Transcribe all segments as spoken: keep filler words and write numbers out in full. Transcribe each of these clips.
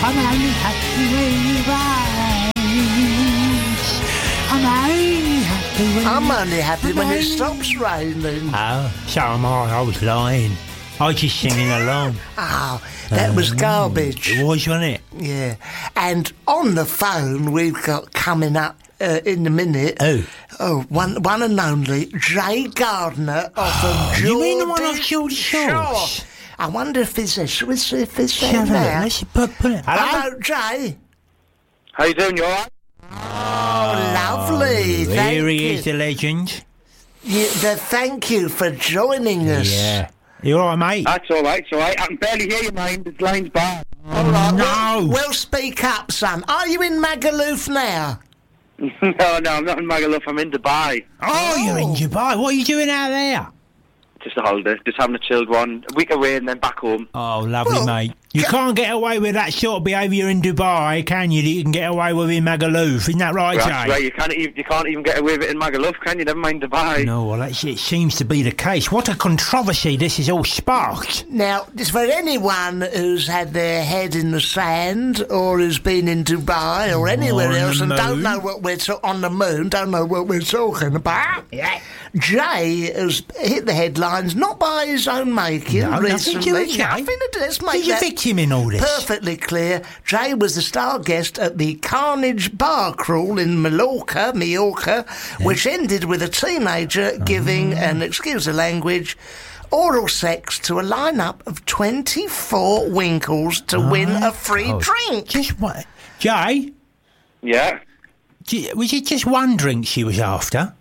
I'm only happy when it rains. I'm only happy when I'm only happy when it stops raining. Oh, so am I. I was lying. I was just singing along. Oh, that was garbage. It was, wasn't it? Yeah. And on the phone, we've got coming up uh, in a minute. Who? Oh, one, one and only Jay Gardner of the Geordie You mean the one off Geordie Shores? I wonder if he's there. Shall we see if he's there Shut up. now? Let's put, put it. Hello? Hello, Jay. How you doing? You all right? Oh, lovely. Here Thank he you. is, the legend. You, the, thank you for joining us. Yeah. You all right, mate? That's all right. It's all right. I can barely hear you, mate. The line's bad. All right, No. well, well, speak up, son. Are you in Magaluf now? no, no, I'm not in Magaluf. I'm in Dubai. Oh, you're in Dubai. What are you doing out there? Just a holiday. Just having a chilled one. A week away and then back home. Oh, lovely, Well, mate. You ca- can't get away with that sort of behaviour in Dubai, can you? That you can get away with in Magaluf. Isn't that right, That's Jay? right. You can't even you can't even get away with it in Magaluf, can you? Never mind Dubai. No, well, that's, it seems to be the case. What a controversy this has all sparked. Now, just for anyone who's had their head in the sand or who's been in Dubai or anywhere on the else and don't moon. know what we're ta- on the moon, don't know what we're talking about. Yeah. Jay has hit the headlines not by his own making No, nothing recently. to do with Jay. Nothing to do. Let's make Who's the that victim in all this? perfectly clear. Jay was the star guest at the Carnage Bar Crawl in Mallorca, Mallorca, which ended with a teenager giving, and excuse the language, oral sex to a lineup of twenty-four winkles to win a free Oh, drink. Just what? Jay, Yeah. j- was it just one drink she was after?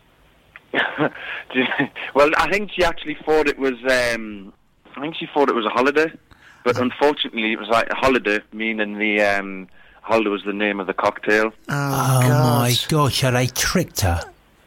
Well, I think she actually thought it was. Um, I think she thought it was a holiday, but unfortunately, it was like a holiday, meaning the um, holiday was the name of the cocktail. Oh, Oh, God. my God, so they tricked her.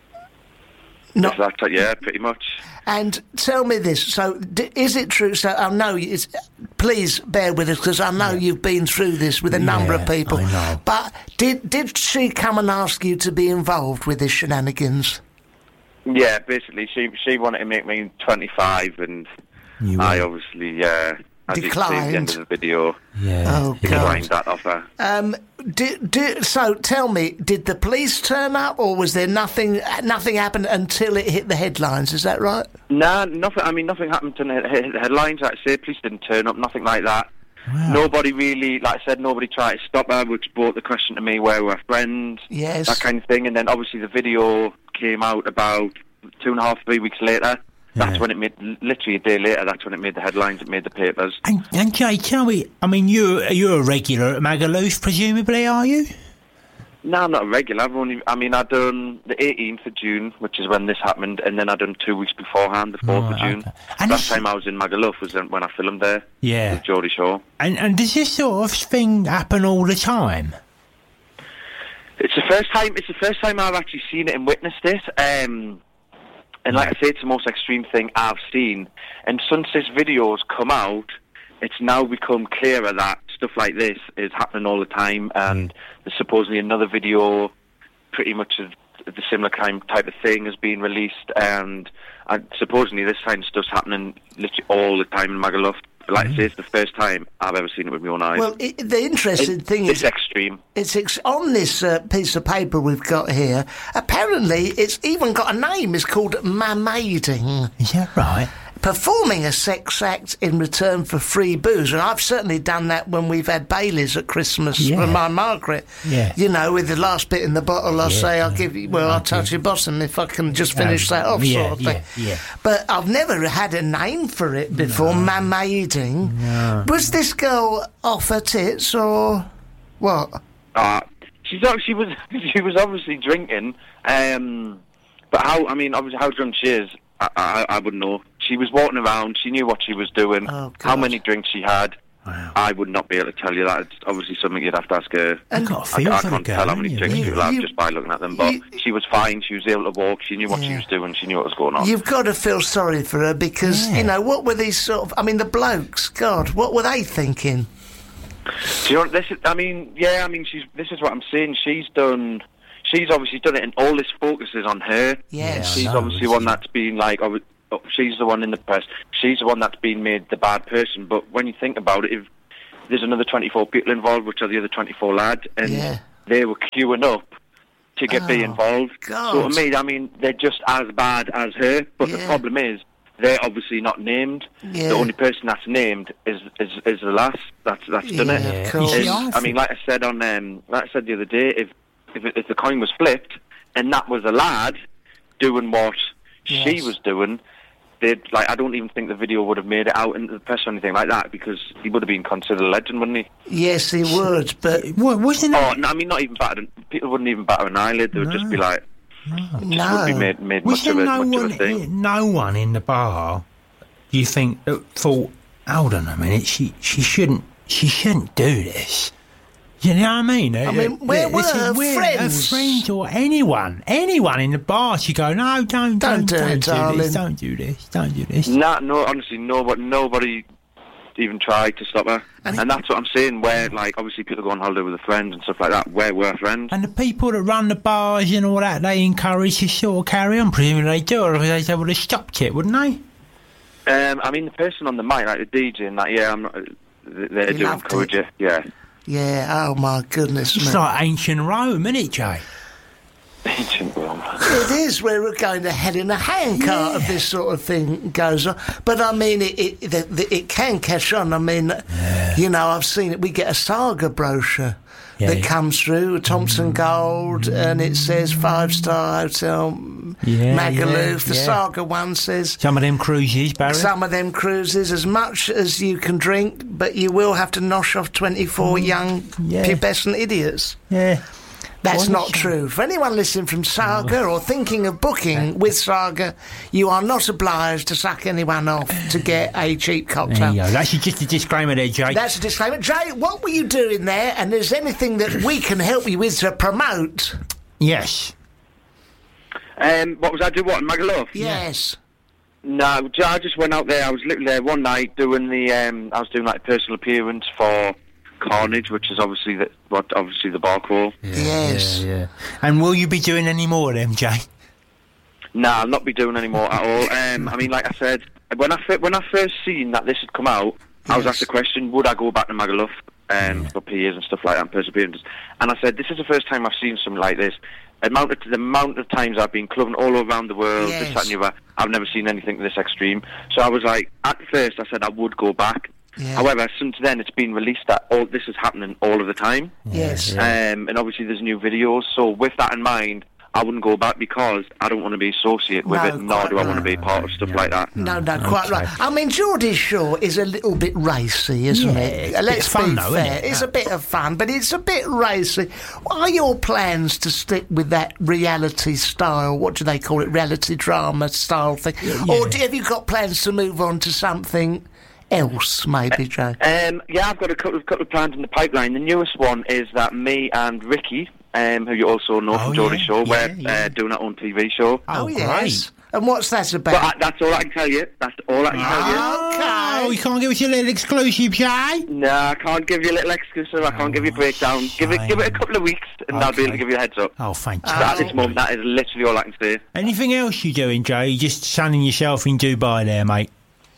No. Is that, yeah, pretty much. And tell me this, so d- is it true, so I know, it's, please bear with us because I know you've been through this with a number of Yeah, people, I know. but did, did she come and ask you to be involved with this shenanigans? Yeah, basically, she she wanted to make me twenty-five, and You I were- obviously, uh, as you can see at the end Declined. of the video, Yeah. Oh, God. declined that offer. Um, do, do, so tell me, did the police turn up or was there nothing, nothing happened until it hit the headlines, is that right? Nah, nothing. I mean, nothing happened to the he- headlines. Like I say, police didn't turn up. Nothing like that. Wow. Nobody really, like I said, nobody tried to stop her, which brought the question to me: where were her friends? Yes. That kind of thing. And then obviously the video came out about two and a half, three weeks later. That's Yeah. when it made, literally a day later. That's when it made the headlines. It made the papers. And, and Jay, tell me, I mean, you're, you're a regular at Magaluf, presumably, are you? No, I'm not a regular. I've only, I mean, I done the eighteenth of June, which is when this happened, and then I done two weeks beforehand, the fourth of Right, June. okay. And Last this- time I was in Magaluf was when I filmed there. Yeah. With Geordie Shore. And, and does this sort of thing happen all the time? It's the first time. It's the first time I've actually seen it and witnessed it. Um, and like I say, it's the most extreme thing I've seen. And since this video's come out, it's now become clearer that stuff like this is happening all the time. And there's supposedly another video, pretty much of the similar kind type of thing, has been released. And, and supposedly this kind of stuff's happening literally all the time in Magaluf. But like I say, it's the first time I've ever seen it with my own eyes. Well, it, the interesting It- thing it's is, extreme. it's ex- on this uh, piece of paper we've got here. Apparently, it's even got a name. It's called Mamading. Is that right? Performing a sex act in return for free booze, and I've certainly done that when we've had Baileys at Christmas Yeah. for my Margaret. Yeah. You know, with the last bit in the bottle, I'll Yeah, say, I'll yeah. give you, well, I'll touch your bottom if I can just finish Um, that off, yeah, sort of thing. yeah, yeah. But I've never had a name for it before, Mamading. No. Was this girl off her tits, or what? Uh, she's ob- she was she was obviously drinking, um, but how I mean obviously how drunk she is, I, I, I wouldn't know. She was walking around. She knew what she was doing. Oh, how God. many drinks she had, Wow. I would not be able to tell you that. It's obviously something you'd have to ask her. I've got a I, feel I for the can't girl, tell how many haven't drinks you? people have You- just by looking at them. But you- she was fine. She was able to walk. She knew what she Yeah. was doing. She knew what was going on. You've got to feel sorry for her because, Yeah. you know, what were these sort of... I mean, the blokes, God, what were they thinking? Do you know, this is, I mean, yeah, I mean, she's. This is what I'm saying. She's done. She's obviously done it, and all this focus is on her. Yes. She's I know, obviously this one is- that's been like, oh, oh, she's the one in the press. She's the one that's been made the bad person. But when you think about it, if there's another twenty-four people involved, which are the other twenty-four lads, and Yeah. they were queuing up to get Oh, be involved. God. So to me, I mean, they're just as bad as her, but the Yeah. problem is they're obviously not named. Yeah. The only person that's named is is, is the lass that's that's done Yeah, it. of course. Is- Yeah, I I mean, like I said on, um, like I said the other day, if if, it, if the coin was flipped and that was a lad doing what she Yes. was doing, they'd like I don't even think the video would have made it out into the press or anything like that, because he would have been considered a legend, wouldn't he? Yes, he would, but What, wasn't Oh, it? no, I mean, not even batter. People wouldn't even batter an eyelid. They would just be like, no. would be made, made Was much of there it, no much of one? a thing. No one in the bar. Do you think that thought? Hold on a minute. She she shouldn't she shouldn't do this. You know what I mean? I mean, where were her friends? Her friends or anyone, anyone in the bar? She go, no, don't, Don't don't, do don't, it, do darling." this, don't do this, don't do this. Nah, no, honestly, nobody, nobody even tried to stop her. And And, it- that's what I'm saying, where, like, obviously people go on holiday with their friends and stuff like that. Where were her friends? And the people that run the bars and all that, they encourage you to sort of carry on. Presumably they do, or they would have stopped it, wouldn't they? Um, I mean, the person on the mic, like the D J and that, yeah, I'm not, they, they He do loved encourage it. you, yeah. Yeah, oh my goodness It's me. like ancient Rome, isn't it, Jay? Ancient Rome. It is where we're going to head in a handcart if this sort of thing goes on. But I mean, it it, the, the, it can catch on. I mean, you know, I've seen it. We get a saga brochure Yeah, that yeah. comes through, Thompson Gold, and it says five star hotel, Yeah, Magaluf. yeah, The yeah. saga one says Some of them cruises, Barry. some of them cruises as much as you can drink, but you will have to nosh off twenty-four young yeah. pubescent idiots. Yeah. That's Why not is- true. For anyone listening from Saga or thinking of booking with Saga, you are not obliged to suck anyone off to get a cheap There cocktail. you go. That's just a disclaimer there, Jay. That's a disclaimer. Jay, what were you doing there? And is there anything that we can help you with to promote? Yes. Um, what was I doing? What, in Magaluf? Yes. No, I just went out there. I was literally there one night doing the. Um, I was doing like a personal appearance for Carnage, which is obviously the what obviously the bar crawl. Yes. Yeah, yeah. And will you be doing any more of them, Jay? No, I'll not be doing any more at all. Um, I mean, like I said, when I fir- when I first seen that this had come out, I was Yes. asked the question, would I go back to Magaluf um, for P As and stuff like that, and personal appearances? And I said, this is the first time I've seen something like this. Amount of, the amount of times I've been clubbing all around the world, this, that, and the other, I've never seen anything this extreme. So I was like, at first, I said I would go back. Yeah. However, since then, it's been released that all this is happening all of the time. Yes. Um, and obviously, there's new videos. So with that in mind, I wouldn't go back because I don't want to be associated with No, it, nor quite do I want to right. be part of stuff like that. No, no, quite Okay. right. I mean, Geordie Shore is a little bit racy, isn't Yeah, it? it's a bit Let's of fun, be though, fair. isn't it? It's a bit of fun, but it's a bit racy. Are your plans to stick with that reality style? What do they call it? Reality drama style thing? Or do, have you got plans to move on to something else, maybe, Joe? Um, yeah, I've got a couple of, couple of plans in the pipeline. The newest one is that me and Ricky, um, who you also know Oh, from Geordie yeah, Shore, yeah, we're yeah. Uh, doing our own T V show. Oh, yes. And what's that But about? I, that's all I can tell you. That's all I can tell you. Oh, you can't give us your little exclusive, Jay? No, I can't give you a little exclusive. I can't give you a breakdown. Give it, give it a couple of weeks, and I'll be able to Okay. give you a heads up. Oh, fantastic. But at this moment, that is literally all I can say. Anything else you doing, Jay? You just sunning yourself in Dubai there, mate?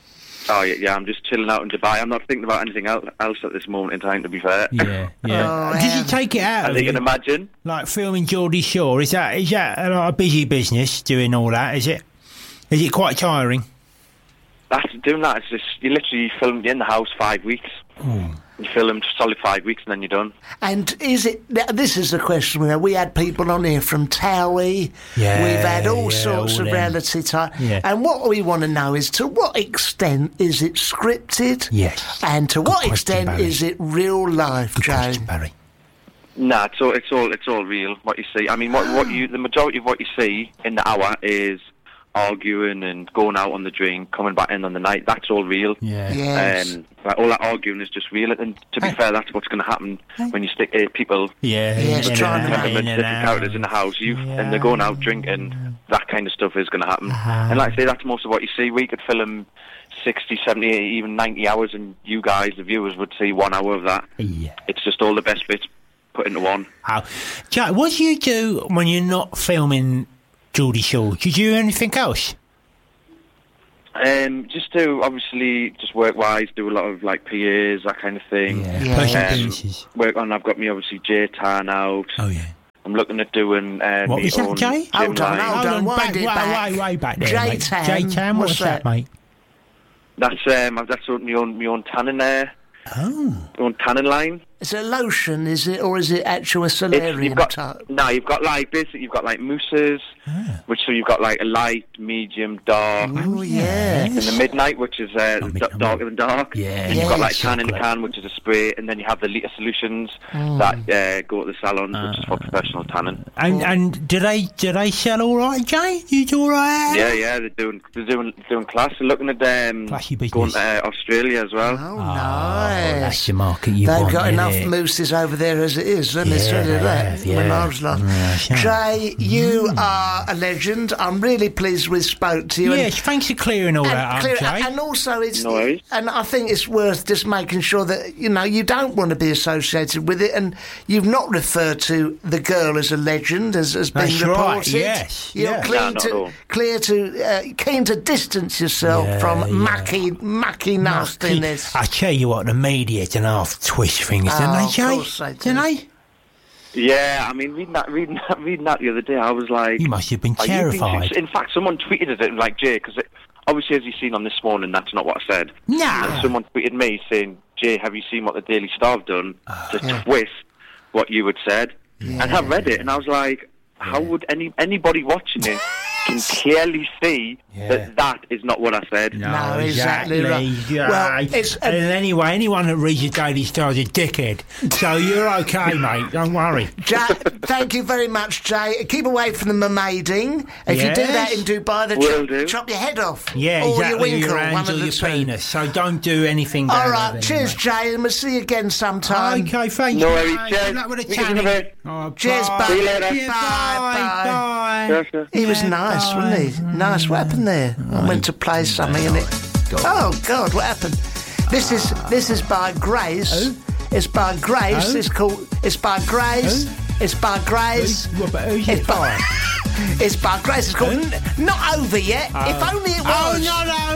Oh yeah, yeah, I'm just chilling out in Dubai. I'm not thinking about anything el- else at this moment in time, to be fair. Yeah, yeah. Oh, Did you um, take it out As of you you? can imagine. Like filming Geordie Shore? Is that is that a lot of busy business doing all that? Is it? Is it quite tiring? That's doing that. It's just you literally film in the house five weeks. You film solid five weeks, and then you're done. And is it... Now, this is the question. We had, we had people on here from Towie. Yeah, We've had all yeah, sorts all of them. reality type. Yeah. And what we want to know is to what extent is it scripted? Yes. And to what question, extent Barry. is it real life, Good Joe? question, Barry. Nah, it's all it's all it's all real. What you see. I mean, what what you the majority of what you see in the hour is arguing and going out on the drink, coming back in on the night. That's all real. Yeah. Yes. Um, like, all that arguing is just real. And to be fair, that's what's going to happen when you stick eight people, Yeah. Yes, in trying and to out, make in different and different out. characters in the house, you and they're going out drinking. That kind of stuff is going to happen. Uh-huh. And like I say, that's most of what you see. We could film sixty, seventy, even ninety hours, and you guys, the viewers, would see one hour of that. Yeah. It's just all the best bits put into one. Oh. Jay, what do you do when you're not filming Geordie Shore? Do you do anything else? Um, just do, obviously, just work-wise, do a lot of, like, P As, that kind of thing. Yeah, Yeah. pushing Um, pieces. Work on, I've got me, obviously, J-Tan out. Oh, yeah. I'm looking at doing uh, What me was that, own Jay? gym Hold on, line. hold on, wind back, it way, back. way, way back there, mate. J-Tan, J-Tan, what's, what's that, that? mate? That's, um, that's my own, my own tanning there. Oh. My own tanning line. Is it lotion, is it, or is it actual It's, solarium you've got, type? no, you've got, like, basically, you've got, like, mousses, Ah. which, so you've got, like, a light, medium, dark. Oh, yeah. In the midnight, which is uh, Oh, d- mid- darker than dark. Yeah, And you've got yeah, like tan in the chocolate. can, which is a spray, and then you have the litre solutions that uh, go to the salons, which is for professional tanning. And and do they do they sell all right, Jay? You do all right? Yeah, yeah, they're doing they're doing doing class. They're looking at um, Classy business. going to uh, Australia as well. Oh, Oh, nice. that's the market you They've want, got innit? enough mooses over there as it is, let me Yeah, tell you they that. have, When yeah. I was like, Yeah, sure. Jay, you are a legend. I'm really pleased we spoke to you. and- Yes, thanks for clearing all that and, up, clear- Jay. and also, it's No worries. and I think it's worth just making sure that you know you don't want to be associated with it, and you've not referred to the girl as a legend, as has been That's right, reported. yes, You're yeah. clean No, not at to all. clear to uh, keen to distance yourself Yeah, from yeah. mucky mucky nastiness. I tell you what, the media can half twist things, don't Oh, they, of Jay? course they do. Don't they? Yeah, I mean, reading that, reading that, reading that the other day, I was like, You must have been are you being terrified. serious? In fact, someone tweeted it like Jay, because obviously, as you've seen on this morning, that's not what I said. No. And someone tweeted me saying, Jay, have you seen what the Daily Star have done to Yeah. twist what you had said? And I read it, and I was like, how would any anybody watching it can clearly see Yeah. that that is not what I said? No, exactly right. Yeah. Well, it's- and anyway, anyone that reads your Daily Star is a dickhead. So you're okay, mate. Don't worry. Jay, thank you very much, Jay. Keep away from the mermaiding. If you do Yes. that in Dubai, they Will chop, do. chop your head off. Yeah, or exactly. your winkle, your one hands of or the your two. penis. So don't do anything. All bad right, with it, cheers, mate. Jay, and we'll see you again sometime. Okay, thank No you. worries, mate. Jay. Good luck with the See you in a tanning. bit. Oh, Cheers, bye. bye. See you later. Cheers, Bye, bye. bye. Bye. Yes, sir. He was Yeah, nice, bye. wasn't he? Nice. What happened there? I went to play something and it. Oh God, what happened? This is this is by Grace. It's by Grace. Who? It's called. It's by Grace. Who? It's by Grace. Who's- what, but who's It's it by. by? It's by Grace. It's called. Who? N- Not over yet. If only it was. Oh, no, no.